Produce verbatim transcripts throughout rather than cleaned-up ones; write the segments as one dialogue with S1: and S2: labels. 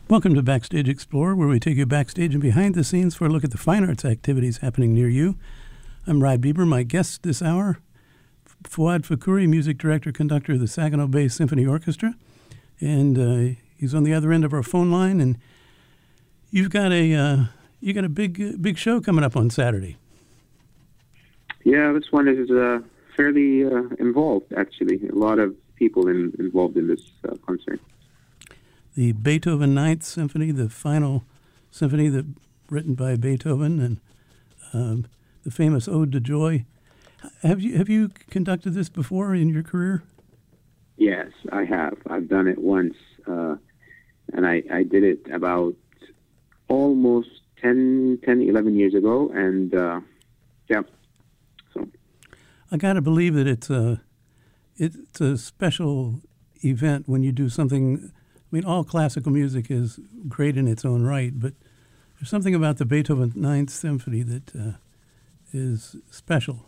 S1: Welcome to Backstage Explorer, where we take you backstage and behind the scenes for a look at the fine arts activities happening near you. I'm Rod Bieber. My guest this hour, Fouad Fakhouri, music director, conductor of the Saginaw Bay Symphony Orchestra. And uh, he's on the other end of our phone line. And you've got a uh, you got a big big show coming up on Saturday.
S2: Yeah, this one is uh, fairly uh, involved, actually. A lot of people in, involved in this uh, concert.
S1: The Beethoven Ninth Symphony, the final symphony that written by Beethoven, and um, the famous Ode to Joy. Have you have you conducted this before in your career?
S2: Yes, I have. I've done it once, uh, and I, I did it about almost ten, ten, eleven years ago, and uh, yeah. So
S1: I got to believe that it's a it's a special event when you do something. I mean, all classical music is great in its own right, but there's something about the Beethoven Ninth Symphony that uh, is special.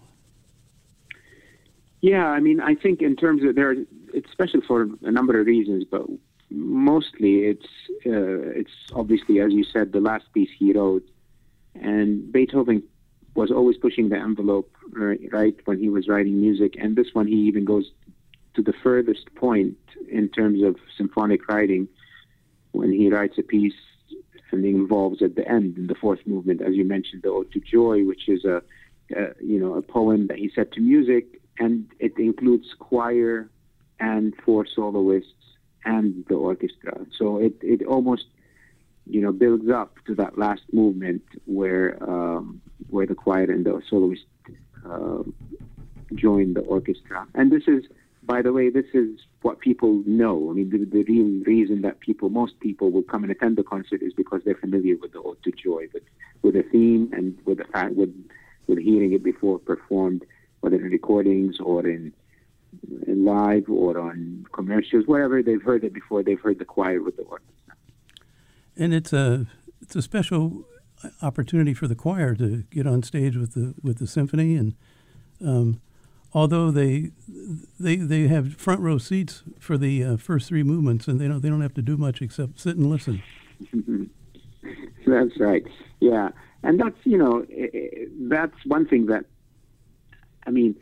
S2: Yeah, I mean, I think in terms of there, it's special for a number of reasons, but mostly it's uh, it's obviously, as you said, the last piece he wrote, and Beethoven was always pushing the envelope, right, when he was writing music, and this one he even goes to the furthest point in terms of symphonic writing when he writes a piece and involves at the end in the fourth movement, as you mentioned, the Ode to Joy, which is a, a you know a poem that he set to music, and it includes choir and four soloists and the orchestra. So it it almost you know builds up to that last movement where um, where the choir and the soloist uh, join the orchestra, and this is. By the way, this is what people know. I mean, the, the real reason that people, most people will come and attend the concert is because they're familiar with the Ode to Joy, but with the theme and with the fact, with, with hearing it before performed, whether in recordings or in, in live or on commercials, wherever they've heard it before, they've heard the choir with the orchestra.
S1: And it's a it's a special opportunity for the choir to get on stage with the with the symphony, and um, although they they they have front row seats for the uh, first three movements, and they don't they don't have to do much except sit and listen.
S2: That's right. Yeah, and that's you know that's one thing that I mean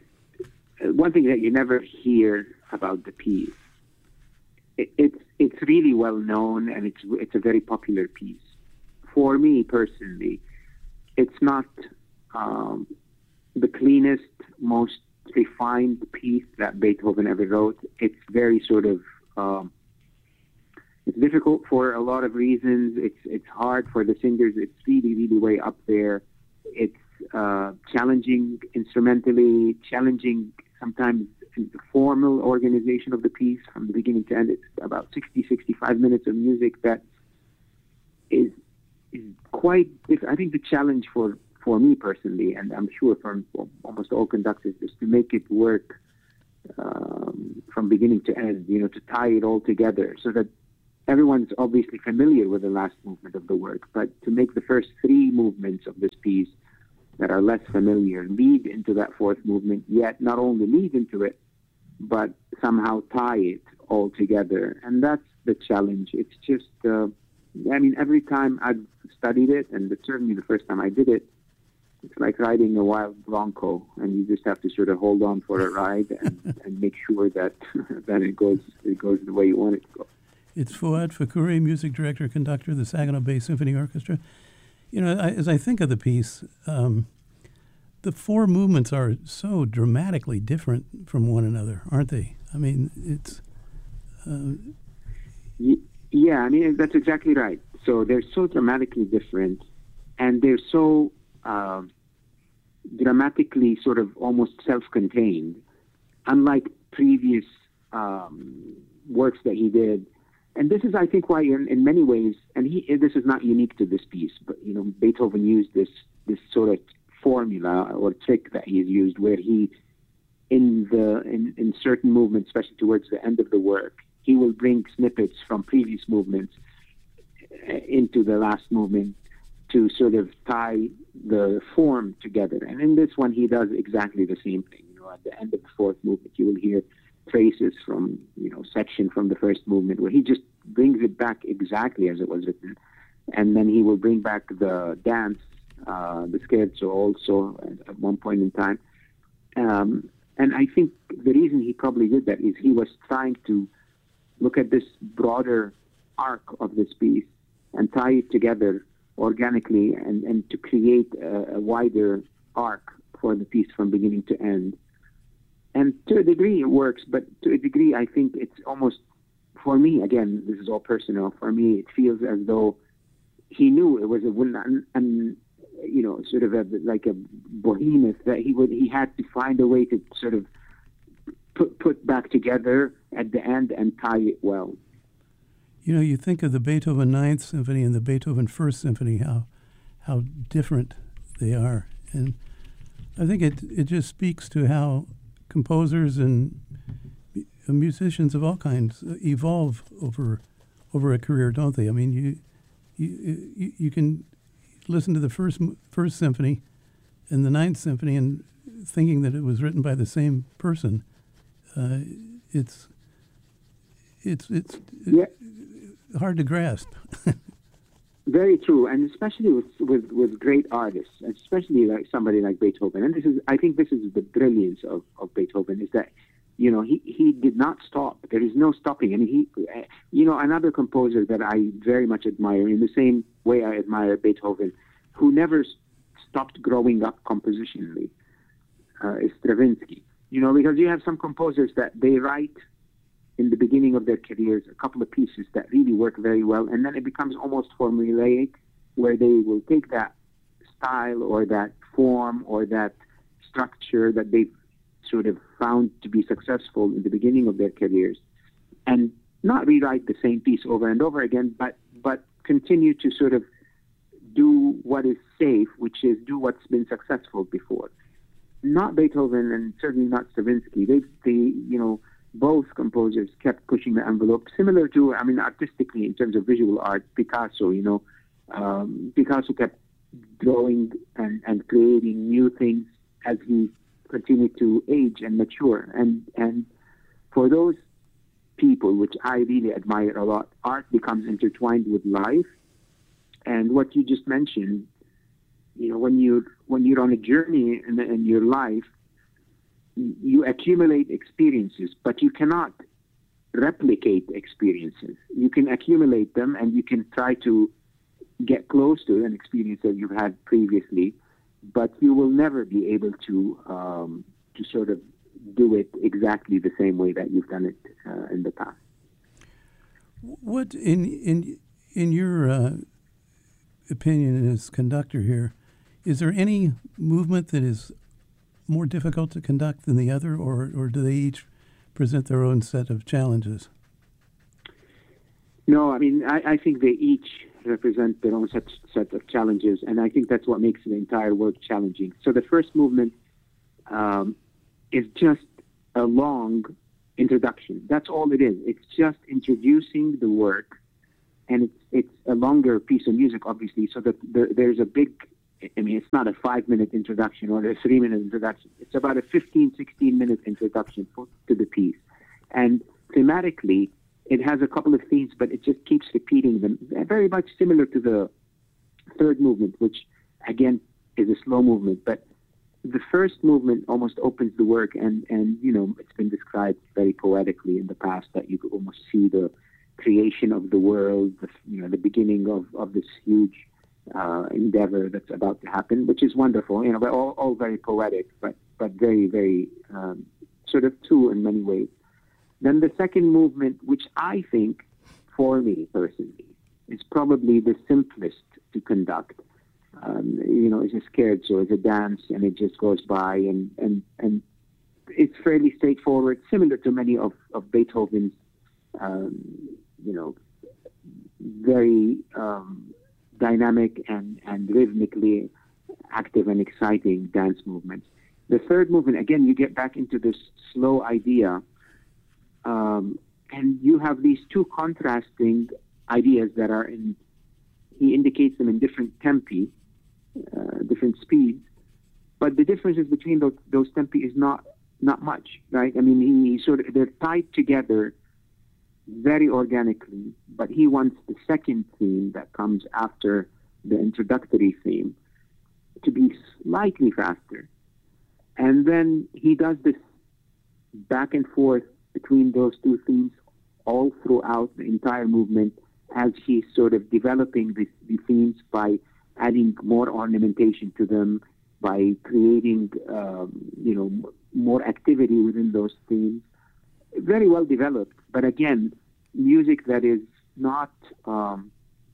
S2: one thing that you never hear about the piece. It, it's it's really well known, and it's it's a very popular piece. For me personally, it's not. Um, the cleanest, most refined piece that Beethoven ever wrote. It's very sort of, um, it's difficult for a lot of reasons. It's it's hard for the singers. It's really, really way up there. It's uh, challenging instrumentally, challenging sometimes in the formal organization of the piece from the beginning to end. It's about sixty, sixty-five minutes of music that is, is quite different. I think the challenge for For me personally, and I'm sure for almost all conductors, is to make it work um, from beginning to end, you know, to tie it all together so that everyone's obviously familiar with the last movement of the work, but to make the first three movements of this piece that are less familiar lead into that fourth movement, yet not only lead into it, but somehow tie it all together. And that's the challenge. It's just, uh, I mean, every time I've studied it, and certainly the first time I did it, it's like riding a wild bronco, and you just have to sort of hold on for a ride and, and make sure that that it goes it goes the way you want it to go.
S1: It's Fouad Fakhouri, music director, conductor of the Saginaw Bay Symphony Orchestra. You know, I, as I think of the piece, um, the four movements are so dramatically different from one another, aren't they? I mean, it's... Uh,
S2: yeah, I mean, that's exactly right. So they're so dramatically different, and they're so... Uh, dramatically sort of almost self-contained, unlike previous um, works that he did. And this is, I think, why in, in many ways, and he this is not unique to this piece, but you know, Beethoven used this this sort of formula or trick that he's used, where he, in the in, in certain movements, especially towards the end of the work, he will bring snippets from previous movements into the last movement to sort of tie the form together. And in this one, he does exactly the same thing. You know, at the end of the fourth movement, you will hear traces from, you know, section from the first movement where he just brings it back exactly as it was written. And then he will bring back the dance, uh, the scherzo also at, at one point in time. Um, and I think the reason he probably did that is he was trying to look at this broader arc of this piece and tie it together organically and, and to create a, a wider arc for the piece from beginning to end. And to a degree it works, but to a degree I think it's almost, for me, again, this is all personal, for me it feels as though he knew it was a, an, an, you know, sort of a, like a behemoth that he would, he had to find a way to sort of put, put back together at the end and tie it well.
S1: You know, you think of the Beethoven Ninth Symphony and the Beethoven First Symphony, how how different they are. And I think it, it just speaks to how composers and musicians of all kinds evolve over over a career, don't they? I mean, you you you, you can listen to the first first symphony and the Ninth Symphony and thinking that it was written by the same person. Uh, it's it's it's
S2: yeah.
S1: hard to grasp.
S2: Very true, and especially with, with with great artists, especially like somebody like Beethoven. And this is, I think, this is the brilliance of, of Beethoven, is that, you know, he, he did not stop. There is no stopping. I mean, he, you know, another composer that I very much admire, in the same way I admire Beethoven, who never stopped growing up compositionally, uh, is Stravinsky. You know, because you have some composers that they write in the beginning of their careers a couple of pieces that really work very well, and then it becomes almost formulaic, where they will take that style or that form or that structure that they've sort of found to be successful in the beginning of their careers and not rewrite the same piece over and over again, but but continue to sort of do what is safe, which is do what's been successful before. Not Beethoven, and certainly not Stravinsky. They, they, you know, both composers kept pushing the envelope, similar to, I mean, artistically, in terms of visual art, Picasso, you know. Um, Picasso kept drawing and, and creating new things as he continued to age and mature. And, and for those people, which I really admire a lot, art becomes intertwined with life. And what you just mentioned, you know, when you're, when you're on a journey in, in your life, you accumulate experiences, but you cannot replicate experiences. You can accumulate them and you can try to get close to an experience that you've had previously, but you will never be able to um, to sort of do it exactly the same way that you've done it uh, in the past.
S1: What, in in in your uh, opinion as conductor here, is there any movement that is more difficult to conduct than the other, or, or do they each present their own set of challenges?
S2: No, I mean, I, I think they each represent their own set, set of challenges, and I think that's what makes the entire work challenging. So the first movement um, is just a long introduction. That's all it is. It's just introducing the work, and it's, it's a longer piece of music, obviously, so that there, there's a big, I mean, it's not a five-minute introduction or a three-minute introduction. It's about a fifteen, sixteen-minute introduction for, to the piece. And thematically, it has a couple of themes, but it just keeps repeating them, very much similar to the third movement, which, again, is a slow movement. But the first movement almost opens the work, and, and you know, it's been described very poetically in the past that you could almost see the creation of the world, the, you know, the beginning of, of this huge Uh, endeavor that's about to happen, which is wonderful, you know, but all, all very poetic, but but very, very um, sort of true in many ways. Then the second movement, which I think, for me personally, is probably the simplest to conduct. Um, you know, it's a scherzo, it's a dance, and it just goes by, and and and it's fairly straightforward, similar to many of of Beethoven's, um, you know, very um, dynamic and, and rhythmically active and exciting dance movements. The third movement, again, you get back into this slow idea, um, and you have these two contrasting ideas that are in, he indicates them in different tempi, uh, different speeds, but the differences between those, those tempi is not not much, right? I mean, he, he sort of, they're tied together very organically, but he wants the second theme that comes after the introductory theme to be slightly faster. And then he does this back and forth between those two themes all throughout the entire movement as he's sort of developing the, the themes by adding more ornamentation to them, by creating, um, you know, m- more activity within those themes. Very well developed, but again, music that is not um,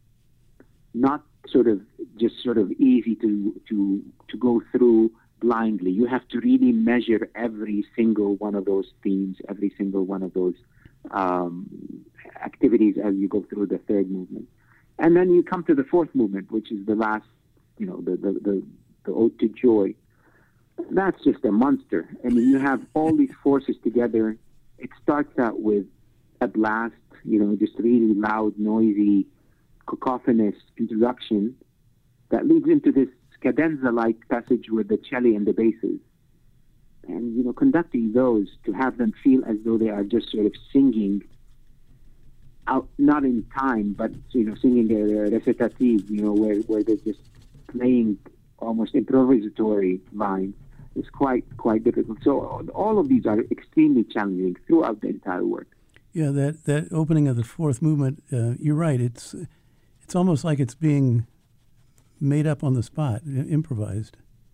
S2: not sort of just sort of easy to to to go through blindly. You have to really measure every single one of those themes, every single one of those um, activities as you go through the third movement, and then you come to the fourth movement, which is the last, you know, the the the, the Ode to Joy. That's just a monster. I mean, you have all these forces together. It starts out with a blast, you know, just really loud, noisy, cacophonous introduction that leads into this cadenza-like passage with the cello and the basses. And, you know, conducting those to have them feel as though they are just sort of singing out, not in time, but, you know, singing a recitative, you know, where, where they're just playing almost improvisatory lines. Is quite quite difficult. So all of these are extremely challenging throughout the entire work.
S1: Yeah, that, that opening of the fourth movement, uh, you're right. It's it's almost like it's being made up on the spot, improvised.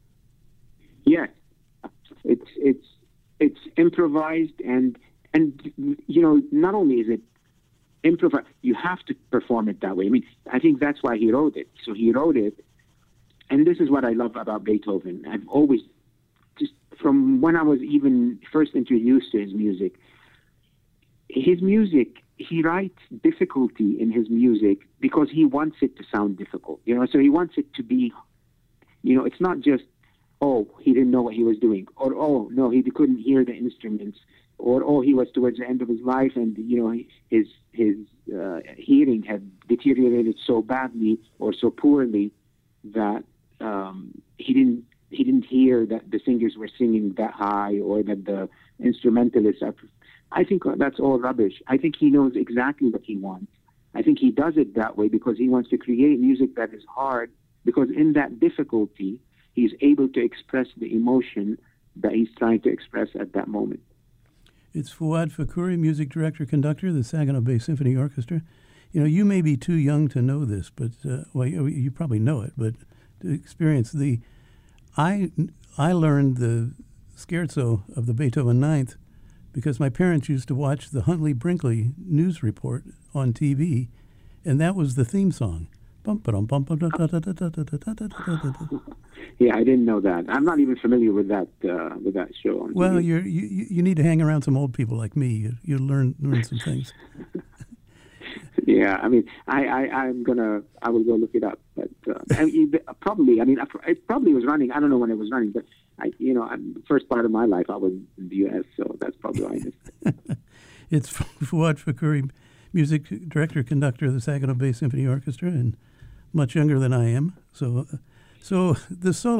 S2: Yes, it's it's it's improvised, and and you know, not only is it improvised, you have to perform it that way. I mean, I think that's why he wrote it. So he wrote it, and this is what I love about Beethoven. I've always just from when I was even first introduced to his music, his music, he writes difficulty in his music because he wants it to sound difficult, you know, so he wants it to be, you know, it's not just, oh, he didn't know what he was doing, or, oh, no, he couldn't hear the instruments, or, oh, he was towards the end of his life and, you know, his, his uh, hearing had deteriorated so badly or so poorly that um, he didn't he didn't hear that the singers were singing that high or that the instrumentalists are. I think that's all rubbish. I think he knows exactly what he wants. I think he does it that way because he wants to create music that is hard, because in that difficulty, he's able to express the emotion that he's trying to express at that moment.
S1: It's Fouad Fakhouri, music director, conductor of the Saginaw Bay Symphony Orchestra. You know, you may be too young to know this, but, uh, well, you, you probably know it, but to experience the I I learned the scherzo of the Beethoven Ninth because my parents used to watch the Huntley Brinkley news report on T V, and that was the theme song.
S2: Yeah, I didn't know that. I'm not even familiar with that uh, with that show on
S1: well,
S2: T V.
S1: You're, you you need to hang around some old people like me. You you learn learn some things.
S2: Yeah, I mean, I, I, I'm gonna, I will go look it up, but uh, I mean, probably, I mean, it probably was running. I don't know when it was running, but I, you know, I'm, the first part of my life I was in the U S, so that's probably why I missed it.
S1: It's Fouad Fakhouri, music director, conductor of the Saginaw Bay Symphony Orchestra, and much younger than I am. So, uh, so the solo.